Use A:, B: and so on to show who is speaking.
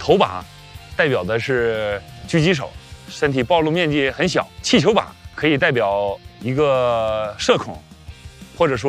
A: 头把代表的是狙击手，身体暴露面积很小；气球把可以代表一个射孔，或者说